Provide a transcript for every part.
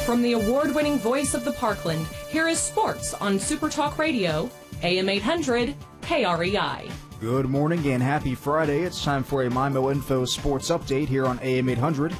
From the award-winning voice of the Parkland, here is sports on Super Talk Radio, AM 800, KREI. Good morning and happy Friday. It's time for a MIMO Info Sports Update here on AM 800,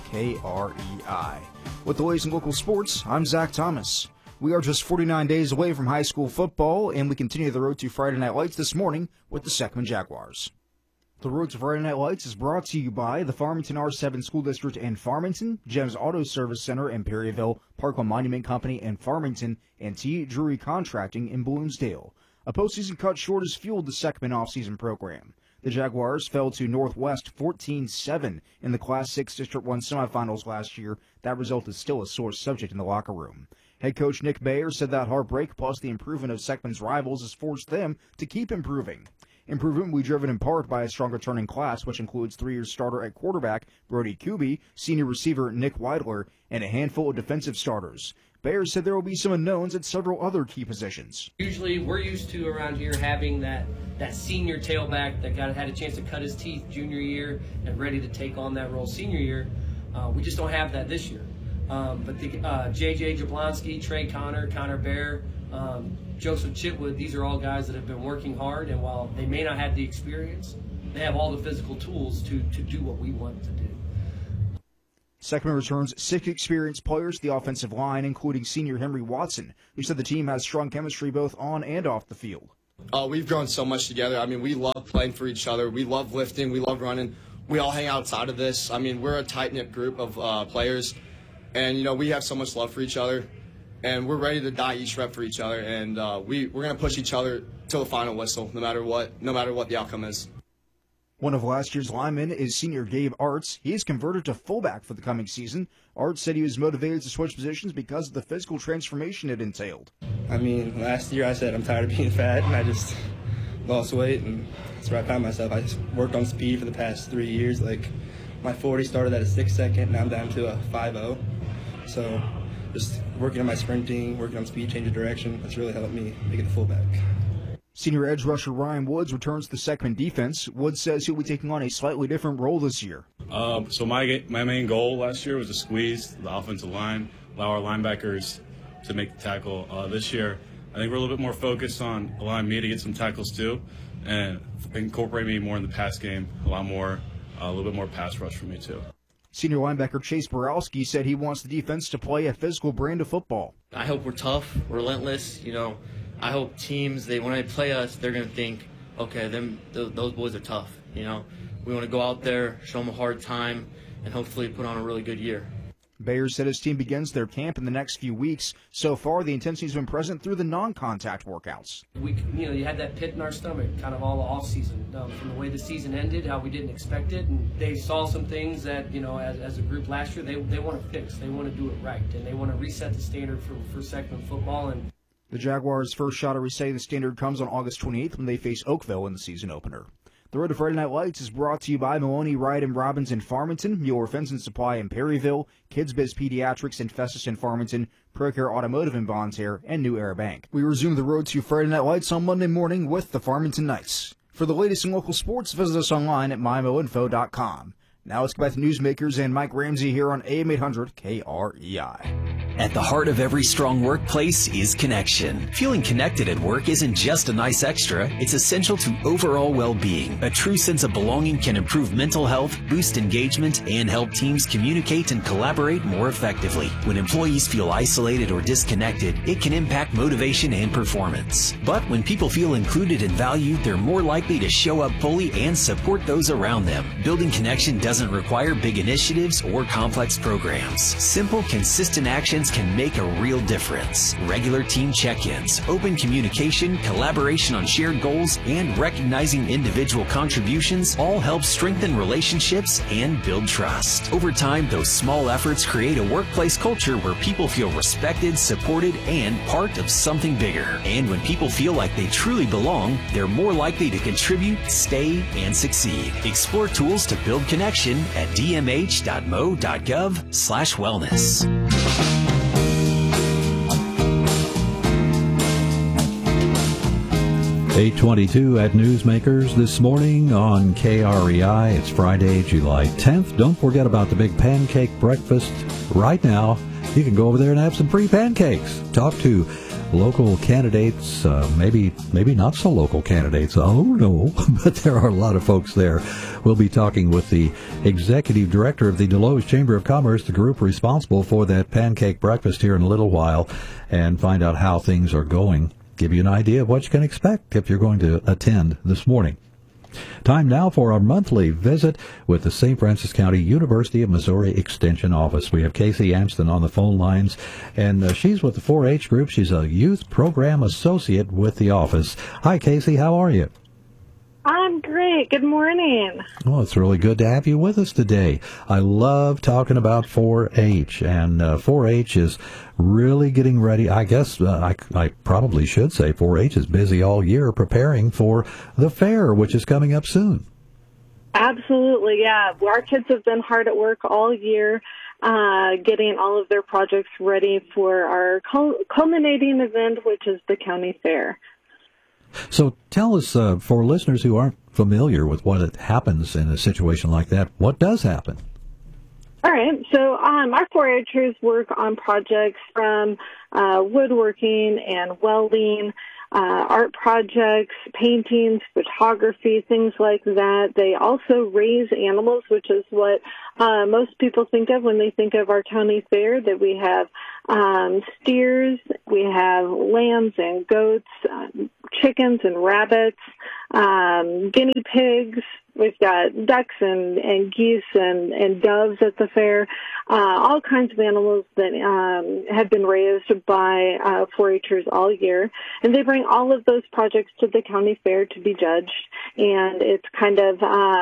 KREI. With the latest in local sports, I'm Zach Thomas. We are just 49 days away from high school football, and we continue the road to Friday Night Lights this morning with the Seckman Jaguars. The Road to Friday Night Lights is brought to you by the Farmington R7 School District in Farmington, Gems Auto Service Center in Perryville, Parkland Monument Company in Farmington, and T. Drury Contracting in Bloomsdale. A postseason cut short has fueled the Seckman offseason program. The Jaguars fell to Northwest 14-7 in the Class 6 District 1 semifinals last year. That result is still a sore subject in the locker room. Head coach Nick Bayer said that heartbreak plus the improvement of Seckman's rivals has forced them to keep improving. Improvement will be driven in part by a strong returning class, which includes 3-year starter at quarterback Brody Kuby, senior receiver Nick Weidler, and a handful of defensive starters. Bayer said there will be some unknowns at several other key positions. Usually we're used to around here having that senior tailback that had a chance to cut his teeth junior year and ready to take on that role senior year. We just don't have that this year. But J.J. Jablonski, Trey Connor Bear, Joseph Chitwood, these are all guys that have been working hard, and while they may not have the experience, they have all the physical tools to do what we want to do. Seckman returns 6 experienced players to the offensive line, including senior Henry Watson, who said the team has strong chemistry both on and off the field. We've grown so much together. I mean, we love playing for each other. We love lifting. We love running. We all hang outside of this. I mean, we're a tight-knit group of players, and, we have so much love for each other. And we're ready to die each rep for each other, and we're going to push each other till the final whistle, no matter what the outcome is. One of last year's linemen is senior Gabe Arts. He is converted to fullback for the coming season. Arts said he was motivated to switch positions because of the physical transformation it entailed. I mean, last year I said I'm tired of being fat, and I just lost weight, and that's where I found myself. I just worked on speed for the past 3 years. Like, my 40 started at a 6-second, now I'm down to a 5.0. So just working on my sprinting, working on speed, change of direction, that's really helped me make it the fullback. Senior edge rusher Ryan Woods returns to the Seckman defense. Woods says he'll be taking on a slightly different role this year. So my main goal last year was to squeeze the offensive line, allow our linebackers to make the tackle. This year, I think we're a little bit more focused on allowing me to get some tackles too, and incorporate me more in the pass game, a little bit more pass rush for me too. Senior linebacker Chase Borowski said he wants the defense to play a physical brand of football. I hope we're tough, relentless. I hope teams, when they play us, they're going to think, okay, those boys are tough. We want to go out there, show them a hard time, and hopefully put on a really good year. Bayer said his team begins their camp in the next few weeks. So far, the intensity has been present through the non-contact workouts. You had that pit in our stomach kind of all off season from the way the season ended, how we didn't expect it, and they saw some things that as a group last year they want to fix, they want to do it right, and they want to reset the standard for Seckman football. And the Jaguars' first shot at resetting the standard comes on August 28th when they face Oakville in the season opener. The Road to Friday Night Lights is brought to you by Maloney, Wright & Robbins in Farmington, Mueller Fence and Supply in Perryville, Kids Biz Pediatrics and Festus in Farmington, Procare Automotive in Bonne Terre, and New Era Bank. We resume the Road to Friday Night Lights on Monday morning with the Farmington Knights. For the latest in local sports, visit us online at mimoinfo.com. Now let's go back to Newsmakers and Mike Ramsey here on AM 800 KREI. At the heart of every strong workplace is connection. Feeling connected at work isn't just a nice extra, it's essential to overall well-being. A true sense of belonging can improve mental health, boost engagement, and help teams communicate and collaborate more effectively. When employees feel isolated or disconnected, it can impact motivation and performance. But when people feel included and valued, they're more likely to show up fully and support those around them. Building connection doesn't require big initiatives or complex programs. Simple, consistent actions can make a real difference. Regular team check-ins, open communication, collaboration on shared goals, and recognizing individual contributions all help strengthen relationships and build trust. Over time, those small efforts create a workplace culture where people feel respected, supported, and part of something bigger. And when people feel like they truly belong, they're more likely to contribute, stay, and succeed. Explore tools to build connection at dmh.mo.gov/wellness. 8:22 at Newsmakers this morning on KREI. It's Friday, July 10th. Don't forget about the big pancake breakfast right now You can go over there and have some free pancakes. Talk to local candidates, maybe not so local candidates. Oh, no, but there are a lot of folks there. We'll be talking with the executive director of the Deloge Chamber of Commerce, the group responsible for that pancake breakfast, here in a little while, and find out how things are going. Give you an idea of what you can expect if you're going to attend this morning. Time now for our monthly visit with the St. Francis County University of Missouri Extension Office. We have Casey Anston on the phone lines, and she's with the 4-H group. She's a youth program associate with the office. Hi, Casey. How are you? I'm great. Good morning. Well, it's really good to have you with us today. I love talking about 4-H, and 4-H is really getting ready. I guess I probably should say 4-H is busy all year preparing for the fair, which is coming up soon. Absolutely, yeah. Our kids have been hard at work all year, getting all of their projects ready for our culminating event, which is the county fair. So tell us, for listeners who aren't familiar with what happens in a situation like that, what does happen? All right. So our 4-Hers work on projects from woodworking and welding, art projects, paintings, photography, things like that. They also raise animals, which is what most people think of when they think of our county fair, that we have steers, we have lambs and goats, chickens and rabbits, guinea pigs. We've got ducks and geese and doves at the fair, all kinds of animals that have been raised by 4-Hers all year. And they bring all of those projects to the county fair to be judged. And it's kind of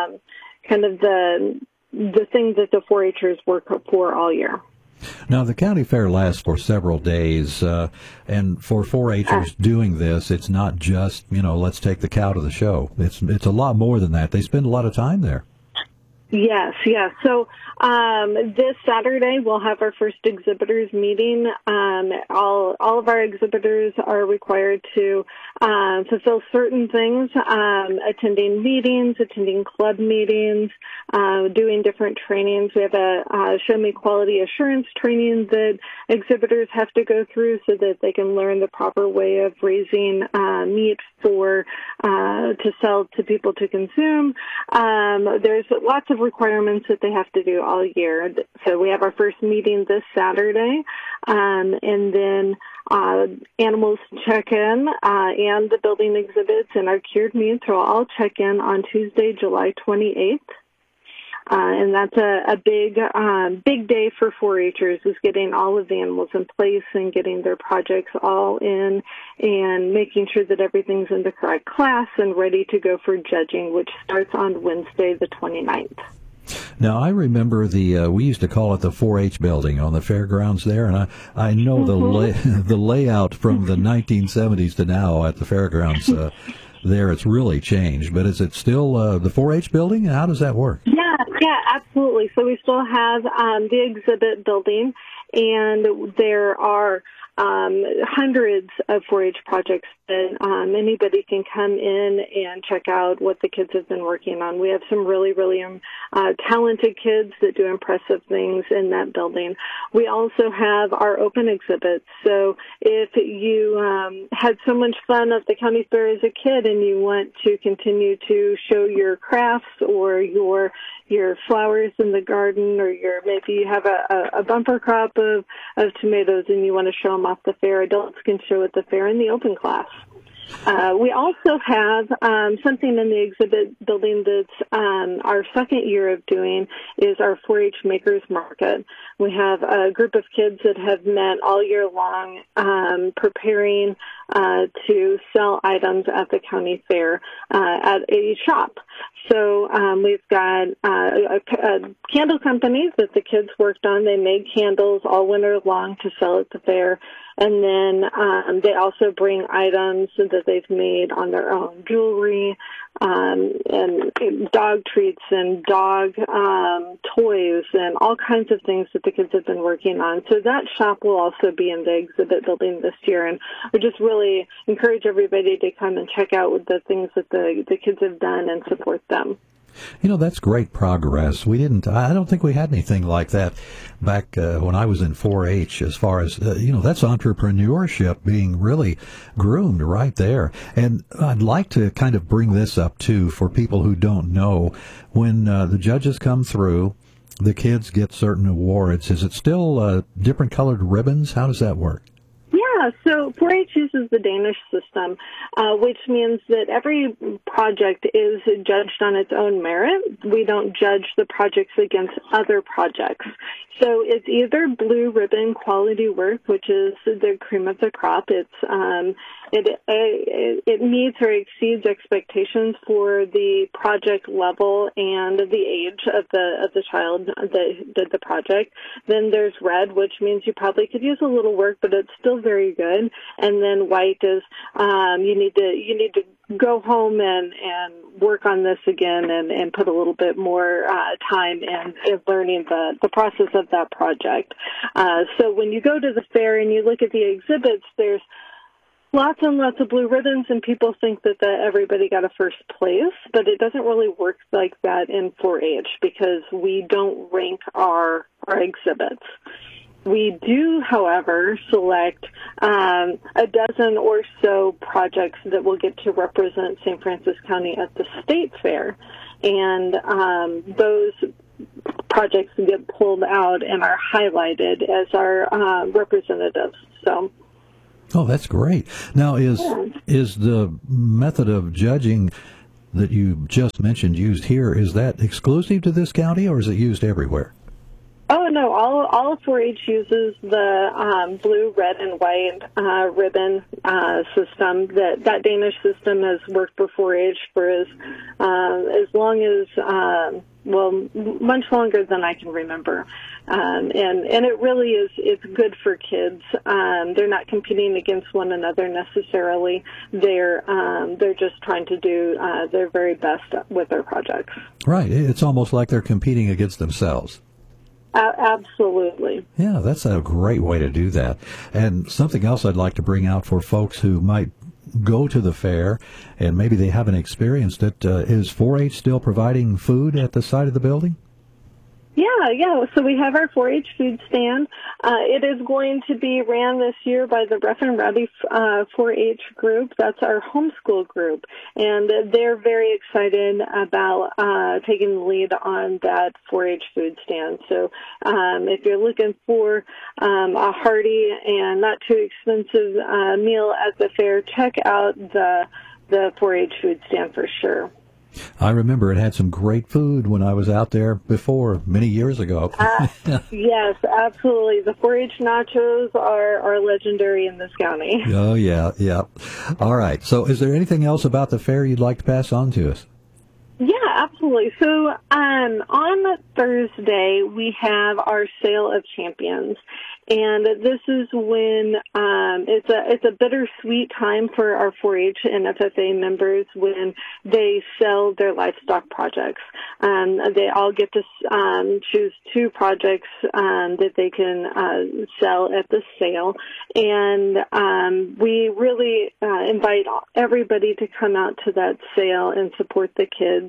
the thing that the 4-Hers work for all year. Now, the county fair lasts for several days, and for 4-Hers doing this, it's not just, let's take the cow to the show. It's a lot more than that. They spend a lot of time there. Yes. So this Saturday we'll have our first exhibitors meeting. All of our exhibitors are required to fulfill certain things, attending meetings, attending club meetings, doing different trainings. We have a Show Me Quality Assurance training that exhibitors have to go through so that they can learn the proper way of raising meat to sell to people to consume. There's lots of requirements that they have to do all year. So we have our first meeting this Saturday, and then animals check in, and the building exhibits and our cured meats will all check in on Tuesday, July 28th. And that's a big day for 4-Hers, is getting all of the animals in place and getting their projects all in and making sure that everything's in the correct class and ready to go for judging, which starts on Wednesday, the 29th. Now, I remember we used to call it the 4-H building on the fairgrounds there, and I know the layout from the 1970s to now at the fairgrounds there, it's really changed. But is it still the 4-H building? How does that work? Yeah, absolutely. So we still have the exhibit building, and there are hundreds of 4-H projects that anybody can come in and check out what the kids have been working on. We have some really, really talented kids that do impressive things in that building. We also have our open exhibits. So if you had so much fun at the county fair as a kid and you want to continue to show your crafts or your flowers in the garden, or maybe you have a bumper crop of tomatoes and you want to show them off the fair, adults can show at the fair in the open class. We also have something in the exhibit building that's our second year of doing is our 4-H Makers Market. We have a group of kids that have met all year long preparing to sell items at the county fair at a shop. So we've got candle companies that the kids worked on. They made candles all winter long to sell at the fair. And then they also bring items that they've made on their own, jewelry, and dog treats and dog toys and all kinds of things that the kids have been working on. So that shop will also be in the exhibit building this year. And we just really encourage everybody to come and check out the things that the kids have done and support them. That's great progress. I don't think we had anything like that back when I was in 4-H as far as, that's entrepreneurship being really groomed right there. And I'd like to kind of bring this up, too, for people who don't know. When the judges come through, the kids get certain awards. Is it still different colored ribbons? How does that work? Yeah, so 4-H uses the Danish system, which means that every project is judged on its own merit. We don't judge the projects against other projects. So it's either blue ribbon quality work, which is the cream of the crop. It meets or exceeds expectations for the project level and the age of the child that did the project. Then there's red, which means you probably could use a little work, but it's still very good. And then white is you need to go home and work on this again and put a little bit more time in learning the process of that project. So when you go to the fair and you look at the exhibits, there's lots and lots of blue ribbons, and people think that everybody got a first place, but it doesn't really work like that in 4-H because we don't rank our exhibits. We do, however, select a dozen or so projects that will get to represent St. Francis County at the state fair, and those projects get pulled out and are highlighted as our representatives. So. Oh, that's great. Now, is the method of judging that you just mentioned used here, is that exclusive to this county, or is it used everywhere? Oh, no, all of 4-H uses the blue, red, and white ribbon system. That Danish system has worked for 4-H for as long as, much longer than I can remember. And it really is, it's good for kids. They're not competing against one another necessarily. They're just trying to do their very best with their projects. Right. It's almost like they're competing against themselves. Absolutely. Yeah, that's a great way to do that. And something else I'd like to bring out for folks who might go to the fair and maybe they haven't experienced it, is 4-H still providing food at the side of the building? Yeah. So we have our 4-H food stand. It is going to be ran this year by the Rough and Rowdy 4-H group. That's our homeschool group. And they're very excited about taking the lead on that 4-H food stand. So if you're looking for a hearty and not too expensive meal at the fair, check out the 4-H food stand for sure. I remember it had some great food when I was out there before, many years ago. Yes, absolutely. The 4-H nachos are legendary in this county. Oh, yeah. All right. So is there anything else about the fair you'd like to pass on to us? Yeah, absolutely. So on Thursday, we have our Sale of Champions. And this is when it's a bittersweet time for our 4-H and FFA members when they sell their livestock projects. They all get to choose 2 projects that they can sell at the sale. And we really invite everybody to come out to that sale and support the kids.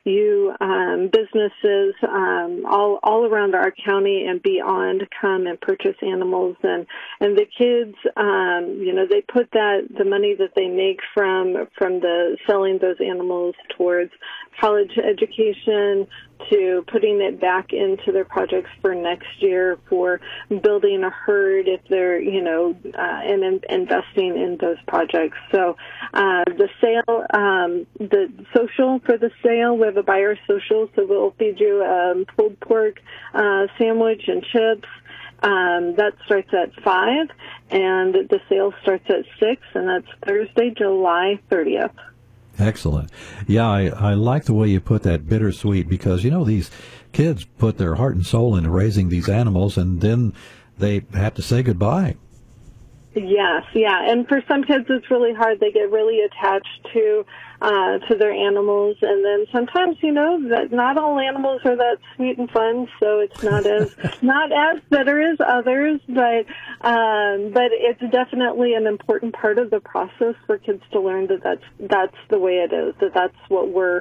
Businesses all around our county and beyond come and purchase animals, and the kids, they put the money that they make from the selling those animals towards college education, to putting it back into their projects for next year, for building a herd if they're, and investing in those projects. So the sale, the social for the sale, we have a buyer social, so we'll feed you a pulled pork sandwich and chips. That starts at 5, and the sale starts at 6, and that's Thursday, July 30th. Excellent. Yeah, I like the way you put that bittersweet because, these kids put their heart and soul into raising these animals and then they have to say goodbye. Yes, yeah. And for some kids it's really hard. They get really attached to their animals, and then sometimes, that not all animals are that sweet and fun, so it's not as bitter as others, but it's definitely an important part of the process for kids to learn that that's the way it is, that's what we're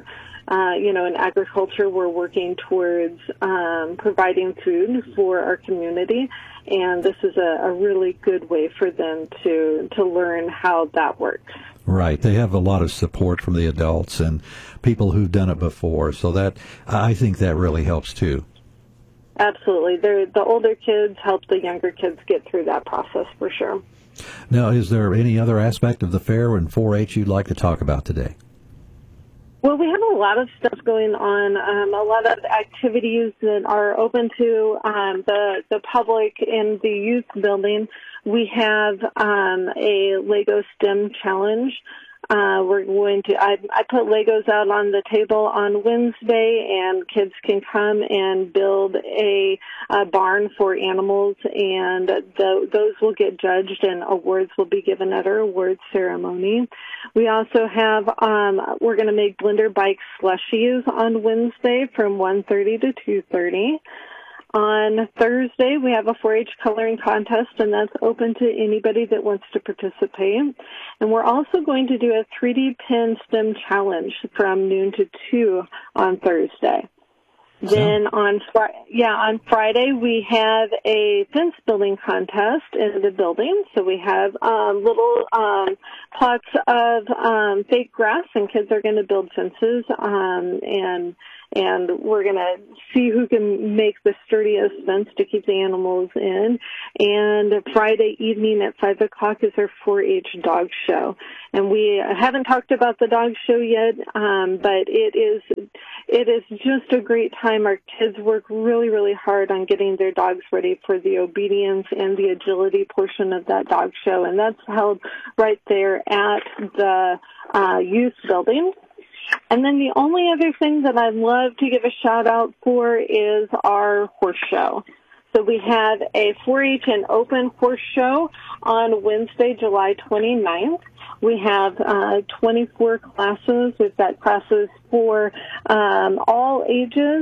in agriculture, we're working towards providing food for our community, and this is a really good way for them to learn how that works. Right. They have a lot of support from the adults and people who've done it before, so that I think that really helps too. Absolutely. The older kids help the younger kids get through that process for sure. Now, is there any other aspect of the fair and 4-H you'd like to talk about today? Well, we have a lot of stuff going on, a lot of activities that are open to the public in the youth building. We have a Lego STEM challenge. We're going to, I put Legos out on the table on Wednesday, and kids can come and build a barn for animals, and those will get judged, and awards will be given at our awards ceremony. We also have, we're going to make Blender Bike slushies on Wednesday from 1:30 to 2:30. On Thursday, we have a 4-H coloring contest, and that's open to anybody that wants to participate. And we're also going to do a 3D pen STEM challenge from noon to 2 on Thursday. Then on Friday, we have a fence building contest in the building. So we have little plots of fake grass, and kids are going to build fences, and we're going to see who can make the sturdiest fence to keep the animals in. And Friday evening at 5 o'clock is our 4-H dog show. And we haven't talked about the dog show yet, but it is just a great time. Our kids work really, really hard on getting their dogs ready for the obedience and the agility portion of that dog show. And that's held right there at the youth building. And then the only other thing that I'd love to give a shout out for is our horse show. So we have a 4-H and open horse show on Wednesday, July 29th. We have 24 classes. We've got classes for all ages,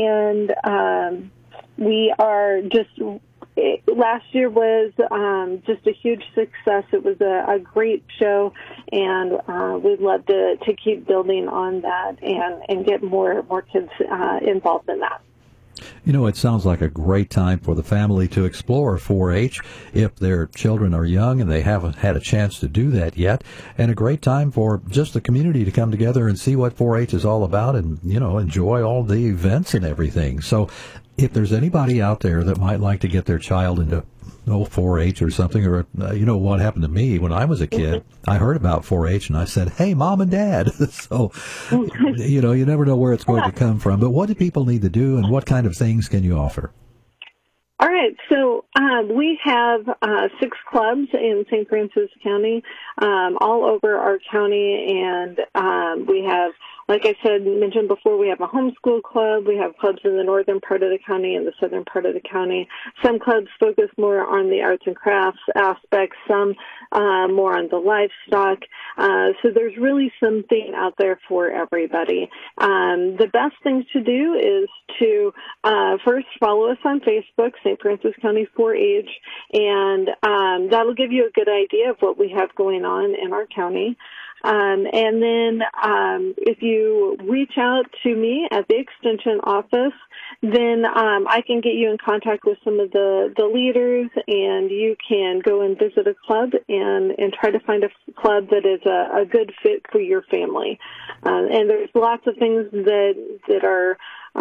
and we are just... Last year was just a huge success. It was a great show, and we'd love to keep building on that and get more kids involved in that. You know, it sounds like a great time for the family to explore 4-H if their children are young and they haven't had a chance to do that yet, and a great time for just the community to come together and see what 4-H is all about and, enjoy all the events and everything. So if there's anybody out there that might like to get their child into 4-H or something, or what happened to me when I was a kid, I heard about 4-H and I said, hey, Mom and Dad. So, you never know where it's going to come from. But what do people need to do, and what kind of things can you offer? All right, so we have 6 clubs in St. Francis County, all over our county, and we have, like I mentioned before, we have a homeschool club. We have clubs in the northern part of the county and the southern part of the county. Some clubs focus more on the arts and crafts aspects, some more on the livestock. So there's really something out there for everybody. The best thing to do is to first follow us on Facebook, St. Francis County 4-H, and that'll give you a good idea of what we have going on in our county. And then if you reach out to me at the Extension office, then I can get you in contact with some of the leaders, and you can go and visit a club and try to find a club that is a good fit for your family. And there's lots of things that are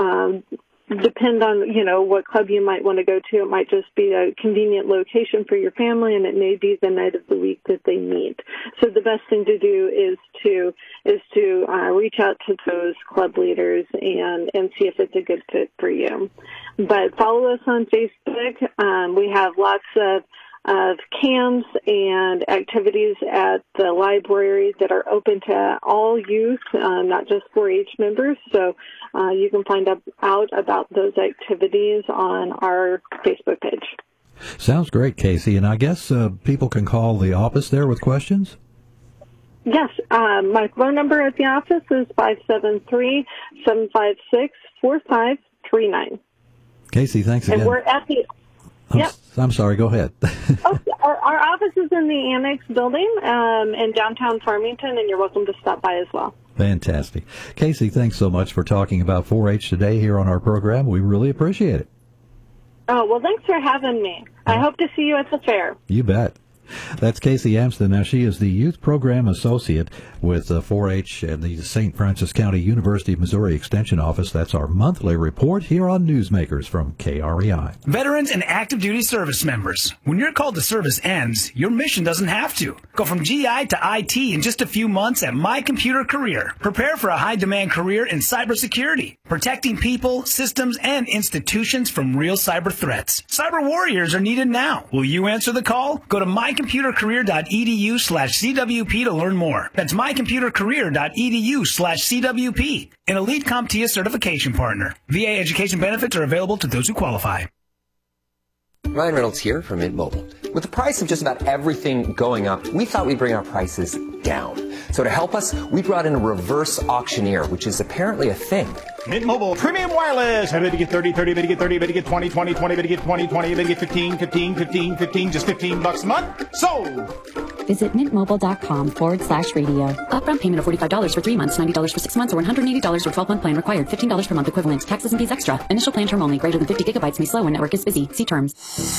depend on, what club you might want to go to. It might just be a convenient location for your family, and it may be the night of the week that they meet. So the best thing to do is to reach out to those club leaders and see if it's a good fit for you. But follow us on Facebook. We have lots of camps and activities at the library that are open to all youth, not just 4-H members. So you can find out about those activities on our Facebook page. Sounds great, Casey. And I guess people can call the office there with questions? Yes. My phone number at the office is 573-756-4539. Casey, thanks again. And we're at the... Yep. I'm sorry, go ahead. Our office is in the Annex building in downtown Farmington, and you're welcome to stop by as well. Fantastic. Casey, thanks so much for talking about 4-H today here on our program. We really appreciate it. Oh, well, thanks for having me. I hope to see you at the fair. You bet. That's Casey Amston. Now, she is the Youth Program Associate with 4-H and the St. Francis County University of Missouri Extension Office. That's our monthly report here on Newsmakers from KREI. Veterans and active duty service members, when your call to service ends, your mission doesn't have to. Go from GI to IT in just a few months at My Computer Career. Prepare for a high-demand career in cybersecurity, protecting people, systems, and institutions from real cyber threats. Cyber warriors are needed now. Will you answer the call? Go to mycomputercareer.edu/CWP to learn more. That's mycomputercareer.edu/CWP. An Elite CompTIA certification partner. VA education benefits are available to those who qualify. Ryan Reynolds here from Mint Mobile. With the price of just about everything going up, we thought we'd bring our prices down. So to help us, we brought in a reverse auctioneer, which is apparently a thing. Mint Mobile Premium Wireless. How to get 30, 30, to get 30, to get 20, 20, 20, to get 20, 20, to get 15, 15, 15, 15, just $15 a month. Sold! Visit mintmobile.com/radio. Upfront payment of $45 for 3 months, $90 for 6 months, or $180 for 12-month plan required. $15 per month equivalent. Taxes and fees extra. Initial plan term only. Greater than 50 gigabytes may slow when network is busy. See terms.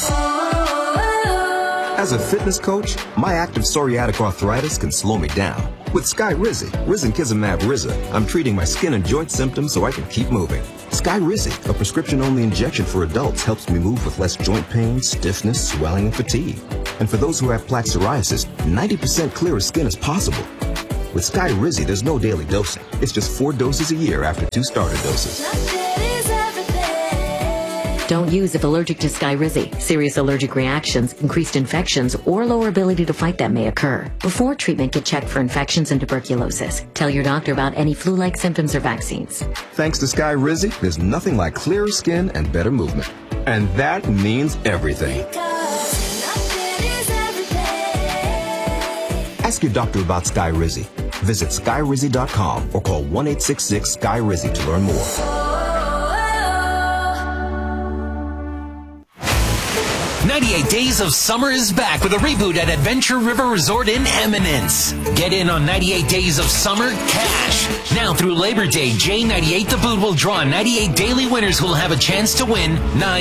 As a fitness coach, my active psoriatic arthritis can slow me down. With Skyrizi, risankizumab Riza, I'm treating my skin and joint symptoms so I can keep moving. Skyrizi, a prescription-only injection for adults, helps me move with less joint pain, stiffness, swelling, and fatigue. And for those who have plaque psoriasis, 90% clearer skin is possible. With Skyrizi, there's no daily dosing. It's just 4 doses a year after 2 starter doses. Don't use if allergic to Skyrizi. Serious allergic reactions, increased infections, or lower ability to fight them may occur. Before treatment, get checked for infections and tuberculosis. Tell your doctor about any flu-like symptoms or vaccines. Thanks to Skyrizi, there's nothing like clearer skin and better movement. And that means everything. Ask your doctor about Skyrizi. Visit Skyrizi.com or call 1-866-SKY-RIZI to learn more. 98 Days of Summer is back with a reboot at Adventure River Resort in Eminence. Get in on 98 Days of Summer Cash. Now through Labor Day, J98 The Boot will draw 98 daily winners who will have a chance to win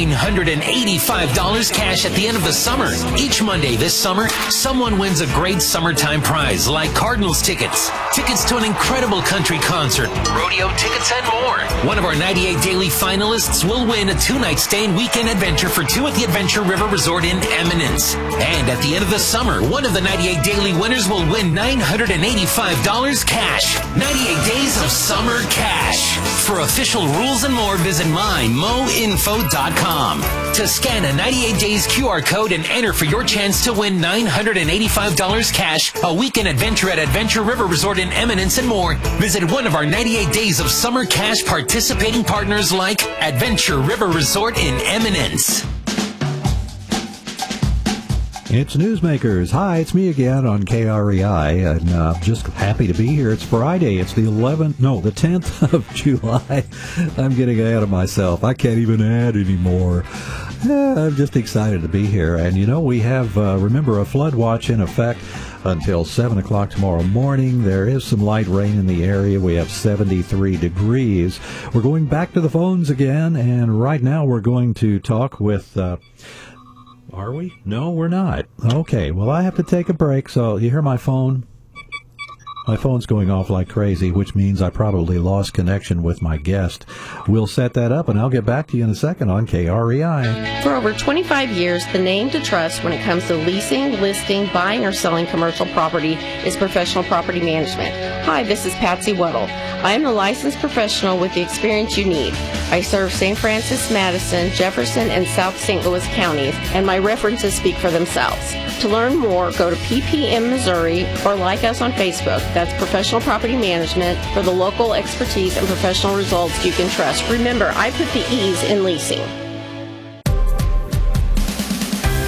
$985 cash at the end of the summer. Each Monday this summer, someone wins a great summertime prize like Cardinals tickets, tickets to an incredible country concert, rodeo tickets, and more. One of our 98 daily finalists will win a 2-night stay and weekend adventure for 2 at the Adventure River Resort in Eminence. And at the end of the summer, one of the 98 daily winners will win $985 cash. 98 Days of Summer Cash. For official rules and more, visit mymoinfo.com. To scan a 98 Days QR code and enter for your chance to win $985 cash, a weekend adventure at Adventure River Resort in Eminence, and more, visit one of our 98 Days of Summer Cash participating partners like Adventure River Resort in Eminence. It's Newsmakers. Hi, it's me again on KREI, and I'm just happy to be here. It's Friday. It's the 10th of July. I'm getting ahead of myself. I can't even add anymore. I'm just excited to be here. And, you know, we have, remember, a flood watch in effect until 7 o'clock tomorrow morning. There is some light rain in the area. We have 73 degrees. We're going back to the phones again, and right now we're going to talk with... Are we? No, we're not. Okay, well, I have to take a break, so you hear my phone? My phone's going off like crazy, which means I probably lost connection with my guest. We'll set that up, and I'll get back to you in a second on KREI. For over 25 years, the name to trust when it comes to leasing, listing, buying, or selling commercial property is Professional Property Management. Hi, this is Patsy Weddle. I am the licensed professional with the experience you need. I serve St. Francis, Madison, Jefferson, and South St. Louis counties, and my references speak for themselves. To learn more, go to PPM Missouri or like us on Facebook. That's Professional Property Management for the local expertise and professional results you can trust. Remember, I put the E's in leasing.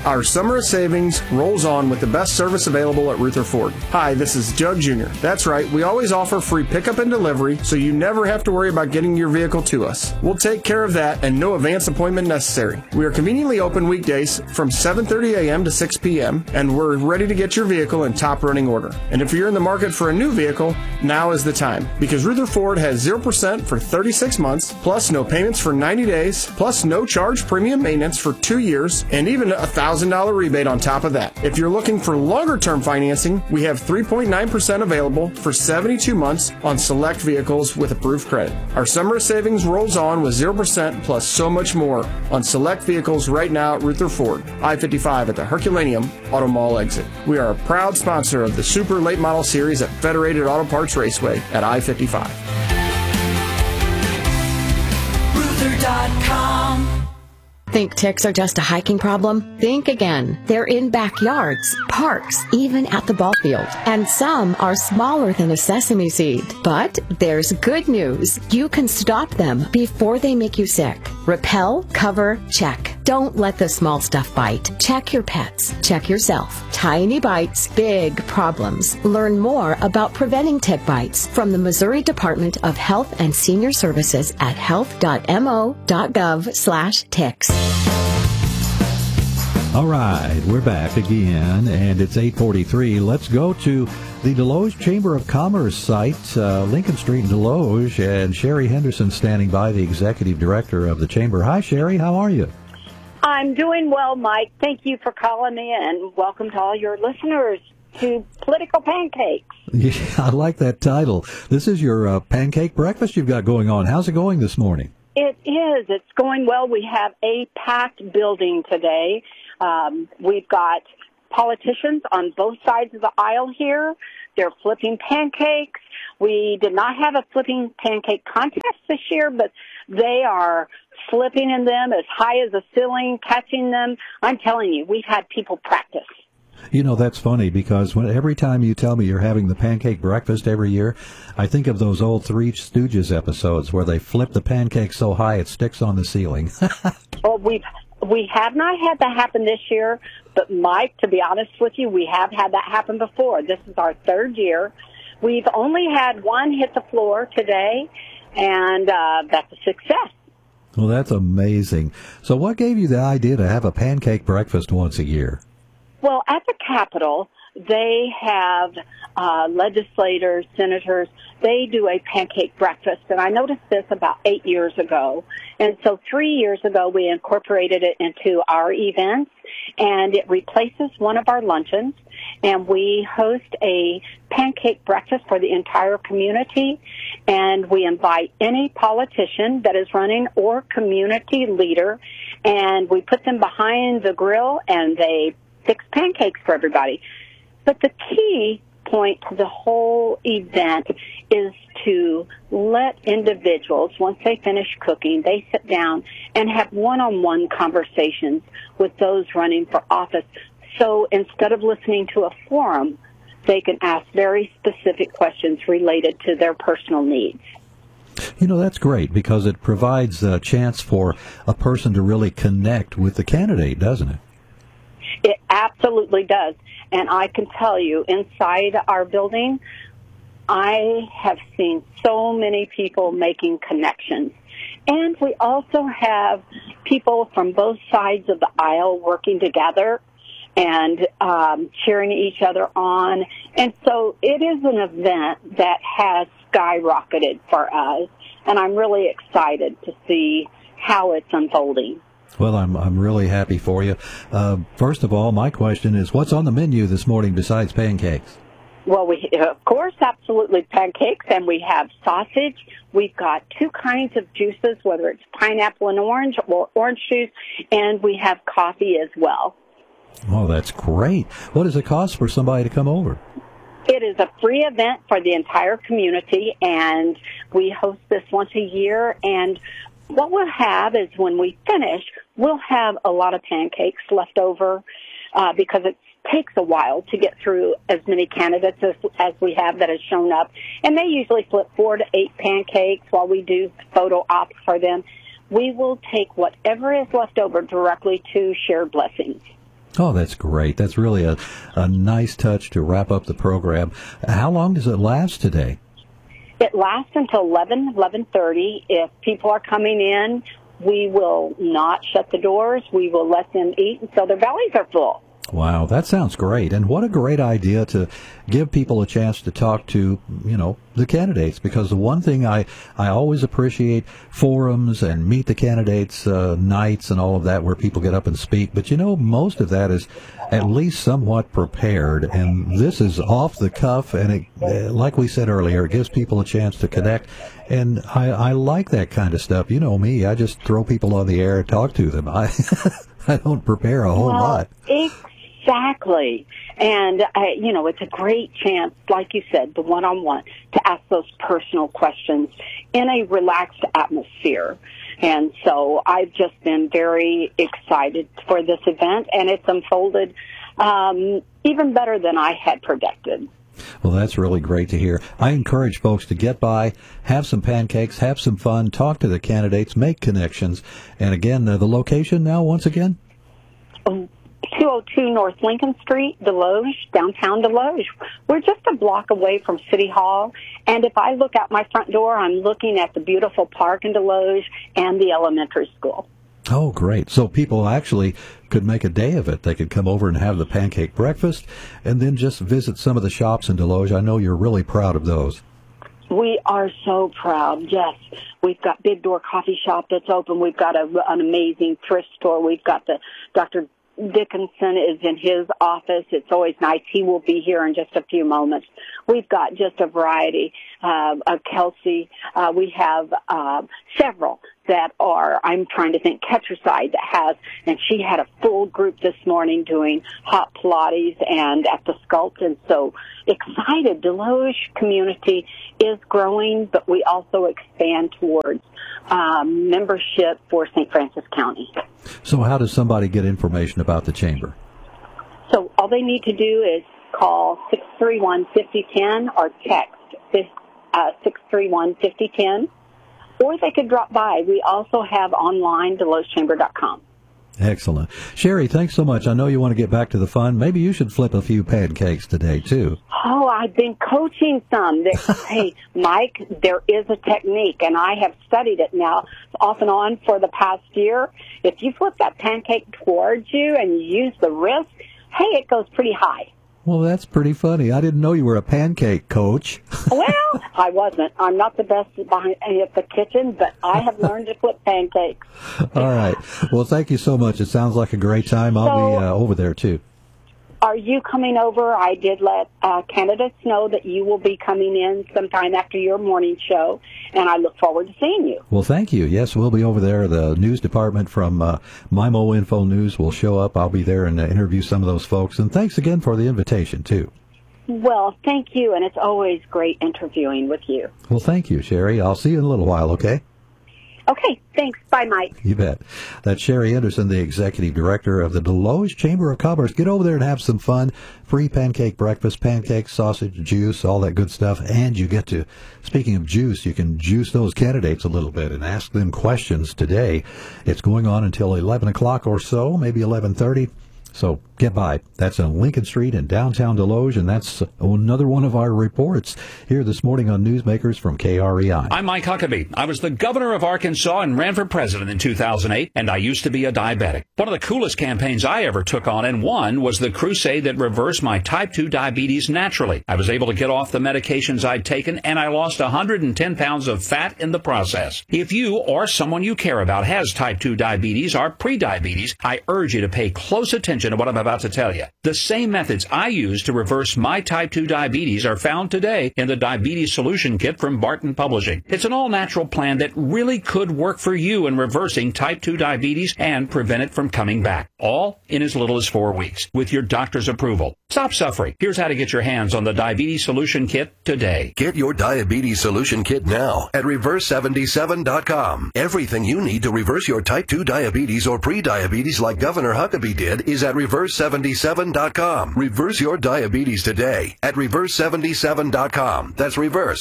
Our summer of savings rolls on with the best service available at Ruther Ford. Hi, this is Jug Jr. That's right, we always offer free pickup and delivery, so you never have to worry about getting your vehicle to us. We'll take care of that and no advance appointment necessary. We are conveniently open weekdays from 7:30 a.m. to 6 p.m., and we're ready to get your vehicle in top running order. And if you're in the market for a new vehicle, now is the time, because Ruther Ford has 0% for 36 months, plus no payments for 90 days, plus no charge premium maintenance for 2 years, and even a $1,000 rebate on top of that. If you're looking for longer term financing, we have 3.9% available for 72 months on select vehicles with approved credit. Our summer savings rolls on with 0% plus so much more on select vehicles right now at Ruther Ford, I-55 at the Herculaneum Auto Mall exit. We are a proud sponsor of the Super Late Model Series at Federated Auto Parts Raceway at I-55. Ruther.com. Think ticks are just a hiking problem? Think again. They're in backyards, parks, even at the ball field. And some are smaller than a sesame seed. But there's good news. You can stop them before they make you sick. Repel, cover, check. Don't let the small stuff bite. Check your pets. Check yourself. Tiny bites, big problems. Learn more about preventing tick bites from the Missouri Department of Health and Senior Services at health.mo.gov/ticks. All right, we're back again, and it's 8:43. Let's go to the Deloge Chamber of Commerce site, Lincoln Street in Deloge, and Sherry Henderson standing by, the executive director of the chamber. Hi, Sherry. How are you? I'm doing well, Mike. Thank you for calling me, and welcome to all your listeners to Political Pancakes. Yeah, I like that title. This is your pancake breakfast you've got going on. How's it going this morning? It is. It's going well. We have a packed building today. We've got politicians on both sides of the aisle here. They're flipping pancakes. We did not have a flipping pancake contest this year, but they are flipping in them as high as the ceiling, catching them. I'm telling you, we've had people practice. You know, that's funny because every time you tell me you're having the pancake breakfast every year, I think of those old Three Stooges episodes where they flip the pancake so high it sticks on the ceiling. Well, we have not had that happen this year, but Mike, to be honest with you, we have had that happen before. This is our third year. We've only had one hit the floor today, and that's a success. Well, that's amazing. So what gave you the idea to have a pancake breakfast once a year? Well, at the Capitol, they have legislators, senators, they do a pancake breakfast. And I noticed this about 8 years ago. And so 3 years ago, we incorporated it into our events, and it replaces one of our luncheons. And we host a pancake breakfast for the entire community. And we invite any politician that is running or community leader. And we put them behind the grill, and they fix pancakes for everybody. But the key point to the whole event is to let individuals, once they finish cooking, they sit down and have one-on-one conversations with those running for office. So instead of listening to a forum, they can ask very specific questions related to their personal needs. You know, that's great because it provides a chance for a person to really connect with the candidate, doesn't it? It absolutely does. And I can tell you, inside our building, I have seen so many people making connections. And we also have people from both sides of the aisle working together and cheering each other on. And so it is an event that has skyrocketed for us. And I'm really excited to see how it's unfolding. Well, I'm really happy for you. First of all, my question is, what's on the menu this morning besides pancakes? Well, we, of course, absolutely pancakes, and we have sausage. We've got two kinds of juices, whether it's pineapple and orange or orange juice, and we have coffee as well. Oh, that's great. What does it cost for somebody to come over? It is a free event for the entire community, and we host this once a year, and what we'll have is when we finish, we'll have a lot of pancakes left over because it takes a while to get through as many candidates as we have that has shown up. And they usually flip 4 to 8 pancakes while we do photo ops for them. We will take whatever is left over directly to Shared Blessings. Oh, that's great. That's really a nice touch to wrap up the program. How long does it last today? It lasts until 11:30. If people are coming in, we will not shut the doors. We will let them eat until their bellies are full. Wow, that sounds great. And what a great idea to give people a chance to talk to, the candidates. Because the one thing I always appreciate, forums and meet the candidates nights and all of that where people get up and speak. But, most of that is at least somewhat prepared. And this is off the cuff. And it, like we said earlier, it gives people a chance to connect. And I like that kind of stuff. You know me, I just throw people on the air and talk to them. I don't prepare a whole lot. Exactly. And, it's a great chance, like you said, the one-on-one, to ask those personal questions in a relaxed atmosphere. And so I've just been very excited for this event, and it's unfolded even better than I had predicted. Well, that's really great to hear. I encourage folks to get by, have some pancakes, have some fun, talk to the candidates, make connections. And again, the location now, once again? 202 North Lincoln Street, Deloge, downtown Deloge. We're just a block away from City Hall, and if I look out my front door, I'm looking at the beautiful park in Deloge and the elementary school. Oh, great. So people actually could make a day of it. They could come over and have the pancake breakfast and then just visit some of the shops in Deloge. I know you're really proud of those. We are so proud, yes. We've got Big Door Coffee Shop that's open. We've got an amazing thrift store. We've got the Dr. Dickinson is in his office. It's always nice. He will be here in just a few moments. We've got just a variety of Kelsey. We have several that are, I'm trying to think, Ketraside that has, and she had a full group this morning doing hot Pilates and at the Sculpt, and so excited. Deloge community is growing, but we also expand towards membership for St. Francis County. So how does somebody get information about the chamber? So all they need to do is call 631-5010 or text 631-5010, or they could drop by. We also have online, DelogeChamber.com. Excellent. Sherry, thanks so much. I know you want to get back to the fun. Maybe you should flip a few pancakes today, too. Oh, I've been coaching some. Hey, Mike, there is a technique, and I have studied it now off and on for the past year. If you flip that pancake towards you and you use the wrist, hey, it goes pretty high. Well, that's pretty funny. I didn't know you were a pancake coach. Well, I wasn't. I'm not the best behind at the kitchen, but I have learned to flip pancakes. All right. Well, thank you so much. It sounds like a great time. I'll be over there, too. Are you coming over? I did let candidates know that you will be coming in sometime after your morning show, and I look forward to seeing you. Well, thank you. Yes, we'll be over there. The news department from MIMO Info News will show up. I'll be there and interview some of those folks. And thanks again for the invitation, too. Well, thank you, and it's always great interviewing with you. Well, thank you, Sherry. I'll see you in a little while, okay? Okay, thanks. Bye, Mike. You bet. That's Sherry Anderson, the Executive Director of the Deloge Chamber of Commerce. Get over there and have some fun. Free pancake breakfast, pancakes, sausage, juice, all that good stuff. And you get to, speaking of juice, you can juice those candidates a little bit and ask them questions today. It's going on until 11 o'clock or so, maybe 11:30. So get by. That's on Lincoln Street in downtown Deloge, and that's another one of our reports here this morning on Newsmakers from KREI. I'm Mike Huckabee. I was the governor of Arkansas and ran for president in 2008, and I used to be a diabetic. One of the coolest campaigns I ever took on and won was the crusade that reversed my type 2 diabetes naturally. I was able to get off the medications I'd taken, and I lost 110 pounds of fat in the process. If you or someone you care about has type 2 diabetes or prediabetes, I urge you to pay close attention to what I'm about to tell you. The same methods I use to reverse my type 2 diabetes are found today in the Diabetes Solution Kit from Barton Publishing. It's an all-natural plan that really could work for you in reversing type 2 diabetes and prevent it from coming back. All in as little as 4 weeks with your doctor's approval. Stop suffering. Here's how to get your hands on the Diabetes Solution Kit today. Get your Diabetes Solution Kit now at Reverse77.com. Everything you need to reverse your type 2 diabetes or pre-diabetes like Governor Huckabee did is at Reverse77.com. Reverse your diabetes today at Reverse77.com. That's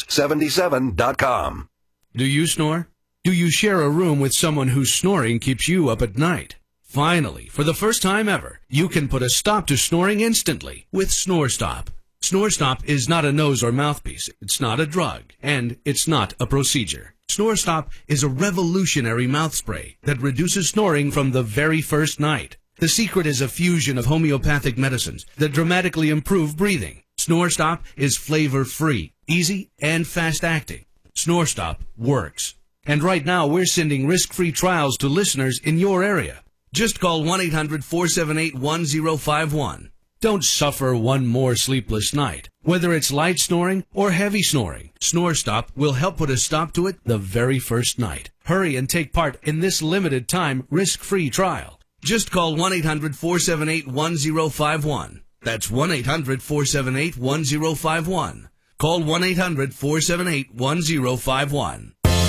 Reverse77.com. Do you snore? Do you share a room with someone whose snoring keeps you up at night? Finally, for the first time ever, you can put a stop to snoring instantly with SnoreStop. SnoreStop is not a nose or mouthpiece, it's not a drug, and it's not a procedure. SnoreStop is a revolutionary mouth spray that reduces snoring from the very first night. The secret is a fusion of homeopathic medicines that dramatically improve breathing. SnoreStop is flavor-free, easy, and fast-acting. SnoreStop works. And right now, we're sending risk-free trials to listeners in your area. Just call 1-800-478-1051. Don't suffer one more sleepless night. Whether it's light snoring or heavy snoring, SnoreStop will help put a stop to it the very first night. Hurry and take part in this limited time risk-free trial. Just call 1-800-478-1051. That's 1-800-478-1051. Call 1-800-478-1051.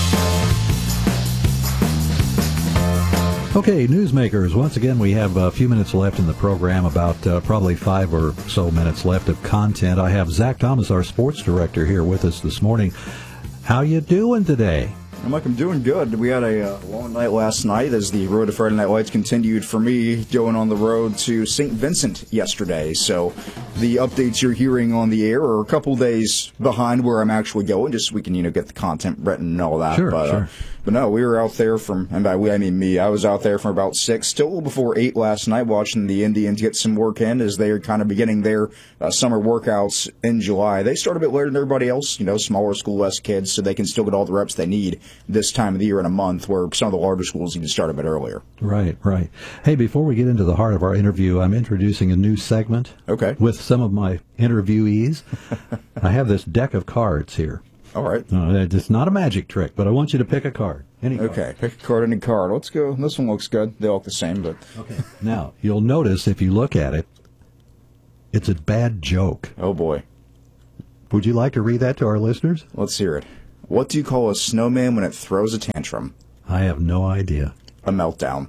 Okay, newsmakers, once again, we have a few minutes left in the program, about probably 5 or so minutes left of content. I have Zach Thomas, our sports director, here with us this morning. How you doing today? I'm doing good. We had a long night last night as the road to Friday Night Lights continued for me, going on the road to St. Vincent yesterday. So the updates you're hearing on the air are a couple days behind where I'm actually going, just so we can, get the content written and all that. Sure, sure. But no, we were out there and by we, I mean me. I was out there from about 6 till before 8 last night watching the Indians get some work in as they are kind of beginning their summer workouts in July. They start a bit later than everybody else, smaller school, less kids, so they can still get all the reps they need this time of the year in a month, where some of the larger schools even start a bit earlier. Right. Hey, before we get into the heart of our interview, I'm introducing a new segment. Okay. With some of my interviewees. I have this deck of cards here. All right. It's not a magic trick, but I want you to pick a card. Any card. Okay, pick a card, any card. Let's go. This one looks good. They all look the same, but... Okay. Now, you'll notice if you look at it, it's a bad joke. Oh, boy. Would you like to read that to our listeners? Let's hear it. What do you call a snowman when it throws a tantrum? I have no idea. A meltdown.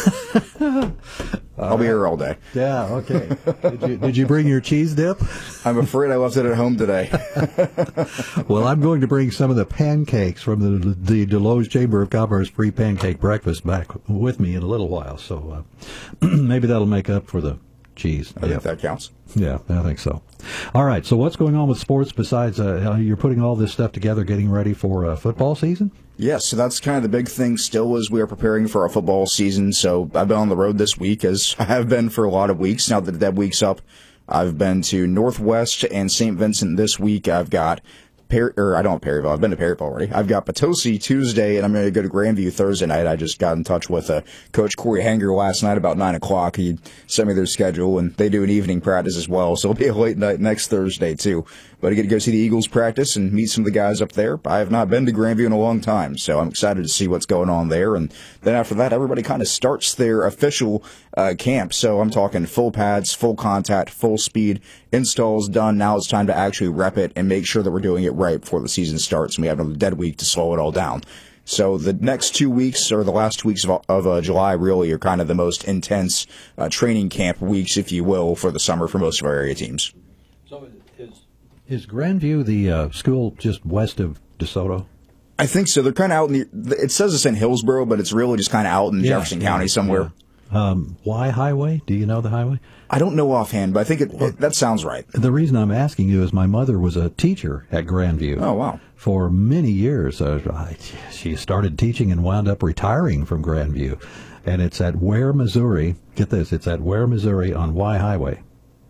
I'll be here all day. Yeah, okay. Did you bring your cheese dip? I'm afraid I left it at home today. Well, I'm going to bring some of the pancakes from the Deloge Chamber of Commerce free pancake breakfast back with me in a little while, so maybe that'll make up for the cheese. I think that counts. Yeah, I think so. All right, so what's going on with sports besides you're putting all this stuff together, getting ready for football season? Yes, so that's kind of the big thing still as we are preparing for our football season. So I've been on the road this week, as I have been for a lot of weeks. Now that that week's up, I've been to Northwest and St. Vincent this week. I've got I don't have Perryville. I've been to Perryville already. I've got Potosi Tuesday, and I'm going to go to Grandview Thursday night. I just got in touch with Coach Corey Hanger last night about 9 o'clock. He sent me their schedule, and they do an evening practice as well, so it'll be a late night next Thursday, too. But I get to go see the Eagles practice and meet some of the guys up there. I have not been to Grandview in a long time, so I'm excited to see what's going on there. And then after that, everybody kind of starts their official camp. So I'm talking full pads, full contact, full speed, installs done. Now it's time to actually rep it and make sure that we're doing it right before the season starts, and we have another dead week to slow it all down. So the next 2 weeks, or the last 2 weeks of July, really are kind of the most intense training camp weeks, if you will, for the summer for most of our area teams. So is Grandview the school just west of DeSoto? I think so. They're kind of out in it says it's in Hillsboro, but it's really just kind of out in Jefferson County somewhere. Yeah. Why highway? Do you know the highway? I don't know offhand, but I think that sounds right. The reason I'm asking you is my mother was a teacher at Grandview. Oh, wow. For many years. She started teaching and wound up retiring from Grandview. And it's at Ware, Missouri. Get this, it's at Ware, Missouri on Y Highway.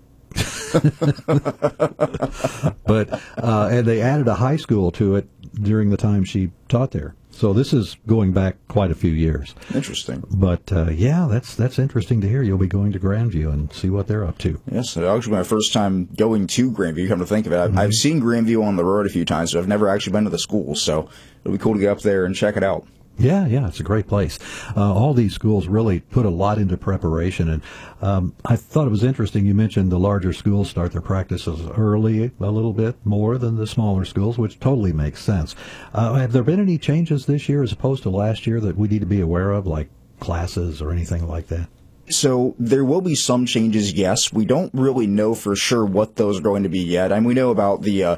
But and they added a high school to it during the time she taught there. So this is going back quite a few years. Interesting. But yeah, that's interesting to hear. You'll be going to Grandview and see what they're up to. Yes, actually my first time going to Grandview, come to think of it. I've seen Grandview on the road a few times, but I've never actually been to the school. So it'll be cool to get up there and check it out. Yeah, it's a great place. All these schools really put a lot into preparation, and I thought it was interesting you mentioned the larger schools start their practices early, a little bit more than the smaller schools, which totally makes sense. Have there been any changes this year as opposed to last year that we need to be aware of, like classes or anything like that? So there will be some changes, yes. We don't really know for sure what those are going to be yet. And we know about the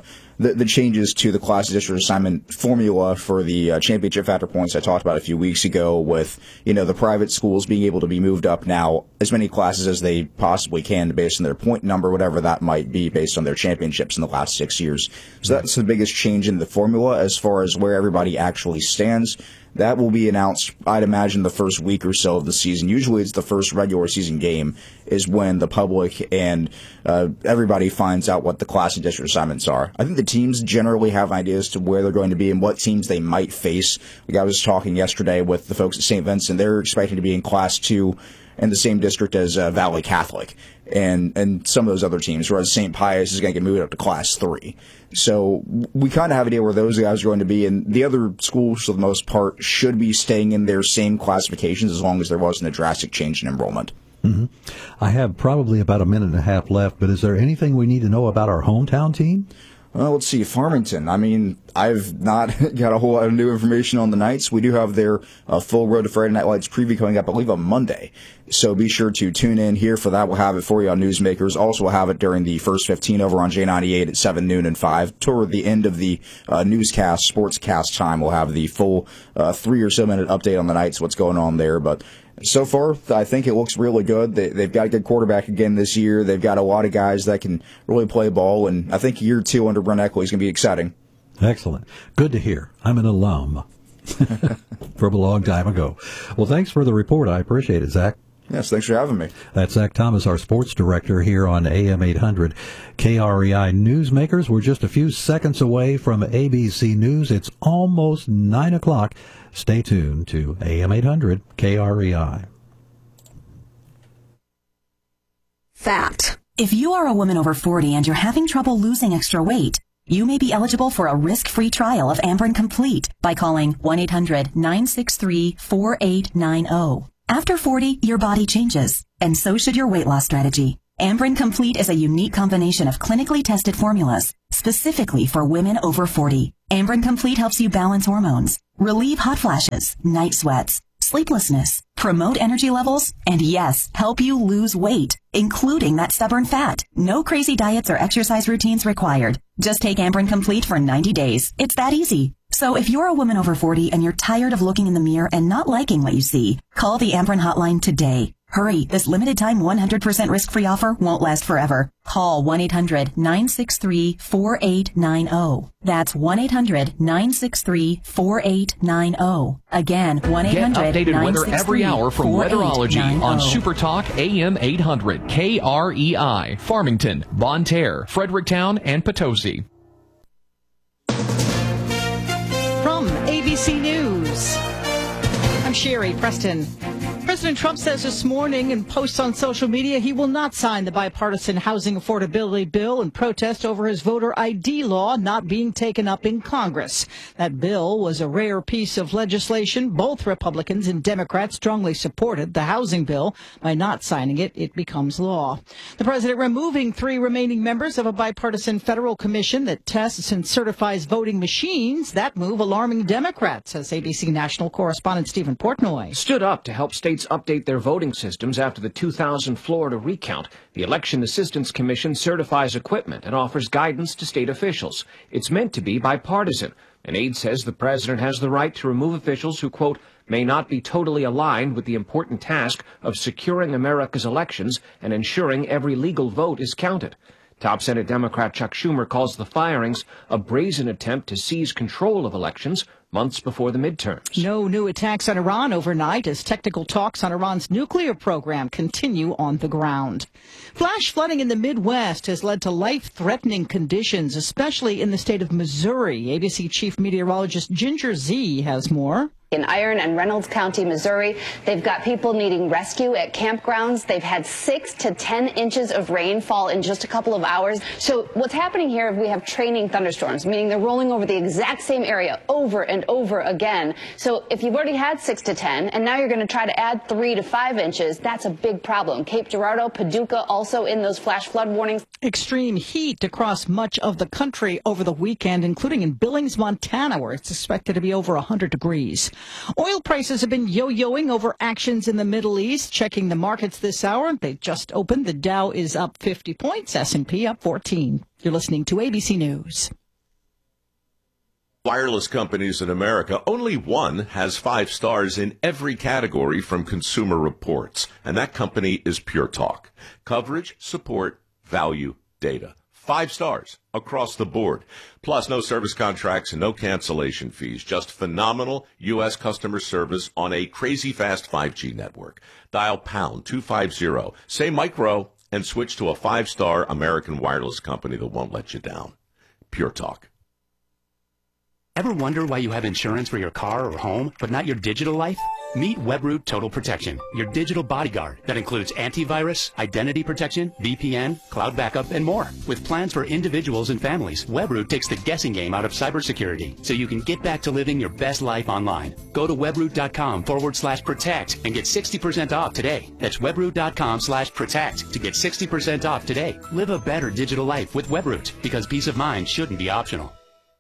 the changes to the class district assignment formula for the championship factor points I talked about a few weeks ago, with the private schools being able to be moved up now as many classes as they possibly can based on their point number, whatever that might be, based on their championships in the last 6 years. So that's the biggest change in the formula as far as where everybody actually stands. That will be announced, I'd imagine, the first week or so of the season. Usually it's the first regular season game is when the public and everybody finds out what the class and district assignments are. I think the teams generally have ideas to where they're going to be and what teams they might face. Like I was talking yesterday with the folks at St. Vincent. They're expecting to be in Class 2 in the same district as Valley Catholic and some of those other teams, whereas St. Pius is going to get moved up to Class 3. So we kind of have an idea where those guys are going to be, and the other schools, for the most part, should be staying in their same classifications as long as there wasn't a drastic change in enrollment. Mm-hmm. I have probably about a minute and a half left, but is there anything we need to know about our hometown team? Well, let's see. Farmington. I mean, I've not got a whole lot of new information on the Knights. We do have their full Road to Friday Night Lights preview coming up, I believe, on Monday. So be sure to tune in here for that. We'll have it for you on Newsmakers. Also, we'll have it during the first 15 over on J98 at 7, noon, and 5. Toward the end of the newscast, sportscast time, we'll have the full 3 or so minute update on the Knights, what's going on there. But so far, I think it looks really good. They've got a good quarterback again this year. They've got a lot of guys that can really play ball, and I think year 2 under Brent Eckley is going to be exciting. Excellent. Good to hear. I'm an alum from a long time ago. Well, thanks for the report. I appreciate it, Zach. Yes, thanks for having me. That's Zach Thomas, our sports director here on AM 800 KREI Newsmakers. We're just a few seconds away from ABC News. It's almost 9 o'clock. Stay tuned to AM 800 KREI. Fact. If you are a woman over 40 and you're having trouble losing extra weight, you may be eligible for a risk-free trial of Amberen Complete by calling 1-800-963-4890. After 40, your body changes, and so should your weight loss strategy. Amberen Complete is a unique combination of clinically tested formulas specifically for women over 40. Amberen Complete helps you balance hormones, relieve hot flashes, night sweats, sleeplessness, promote energy levels, and yes, help you lose weight, including that stubborn fat. No crazy diets or exercise routines required. Just take Amberen Complete for 90 days. It's that easy. So if you're a woman over 40 and you're tired of looking in the mirror and not liking what you see, call the Amberen hotline today. Hurry, this limited time 100% risk-free offer won't last forever. Call 1-800-963-4890. That's 1-800-963-4890. Again, 1-800-963-4890. Get updated weather every hour from Weatherology on Super Talk AM 800 KREI, Farmington, Bonne Terre, Fredericktown, and Potosi. From ABC News, I'm Sherry Preston. President Trump says this morning in posts on social media he will not sign the bipartisan housing affordability bill in protest over his voter ID law not being taken up in Congress. That bill was a rare piece of legislation. Both Republicans and Democrats strongly supported the housing bill. By not signing it, it becomes law. The president removing 3 remaining members of a bipartisan federal commission that tests and certifies voting machines. That move alarming Democrats, says ABC national correspondent Stephen Portnoy. Stood up to help states update their voting systems after the 2000 Florida recount. The Election Assistance Commission certifies equipment and offers guidance to state officials. It's meant to be bipartisan. An aide says the president has the right to remove officials who, quote, may not be totally aligned with the important task of securing America's elections and ensuring every legal vote is counted. Top Senate Democrat Chuck Schumer calls the firings a brazen attempt to seize control of elections months before the midterms. No new attacks on Iran overnight as technical talks on Iran's nuclear program continue on the ground. Flash flooding in the Midwest has led to life-threatening conditions, especially in the state of Missouri. ABC Chief Meteorologist Ginger Z has more. In Iron and Reynolds County, Missouri, they've got people needing rescue at campgrounds. They've had 6 to 10 inches of rain fall in just a couple of hours. So what's happening here, we have training thunderstorms, meaning they're rolling over the exact same area over and over again. So if you've already had 6 to 10, and now you're going to try to add 3 to 5 inches, that's a big problem. Cape Girardeau, Paducah, also in those flash flood warnings. Extreme heat across much of the country over the weekend, including in Billings, Montana, where it's expected to be over 100 degrees. Oil prices have been yo-yoing over actions in the Middle East. Checking the markets this hour, they just opened. The Dow is up 50 points, S&P up 14. You're listening to ABC News. wireless companies in America, only one has 5 stars in every category from Consumer Reports, and that company is Pure Talk. Coverage, support, value, data. 5 stars across the board. Plus, no service contracts and no cancellation fees. Just phenomenal U.S. customer service on a crazy fast 5G network. Dial pound 250, say micro, and switch to a 5-star American wireless company that won't let you down. Pure Talk. Ever wonder why you have insurance for your car or home, but not your digital life? Meet Webroot Total Protection, your digital bodyguard that includes antivirus, identity protection, VPN, cloud backup, and more. With plans for individuals and families, Webroot takes the guessing game out of cybersecurity so you can get back to living your best life online. Go to webroot.com/protect and get 60% off today. That's webroot.com/protect to get 60% off today. Live a better digital life with Webroot, because peace of mind shouldn't be optional.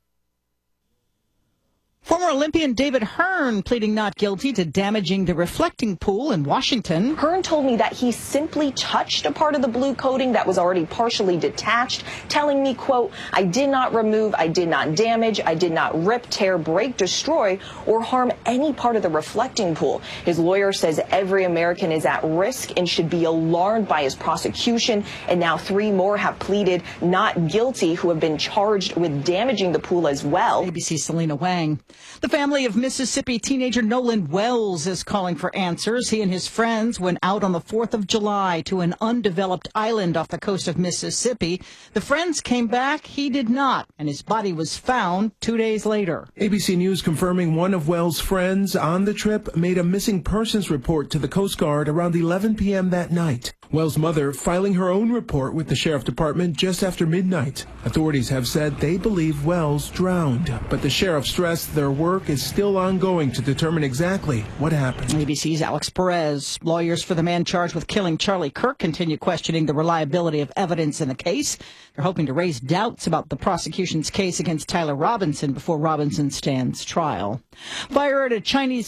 Former Olympian David Hearn pleading not guilty to damaging the reflecting pool in Washington. Hearn told me that he simply touched a part of the blue coating that was already partially detached, telling me, quote, "I did not remove, I did not damage, I did not rip, tear, break, destroy, or harm any part of the reflecting pool." His lawyer says every American is at risk and should be alarmed by his prosecution, and now 3 more have pleaded not guilty who have been charged with damaging the pool as well. ABC's Selena Wang. The family of Mississippi teenager Nolan Wells is calling for answers. He and his friends went out on the 4th of July to an undeveloped island off the coast of Mississippi. The friends came back. He did not, and his body was found 2 days later. ABC News confirming one of Wells' friends on the trip made a missing persons report to the Coast Guard around 11 p.m. that night. Wells' mother filing her own report with the Sheriff Department just after midnight. Authorities have said they believe Wells drowned, but the sheriff stressed their work is still ongoing to determine exactly what happened. ABC's Alex Perez. Lawyers for the man charged with killing Charlie Kirk continue questioning the reliability of evidence in the case. They're hoping to raise doubts about the prosecution's case against Tyler Robinson before Robinson stands trial. Fire at a Chinese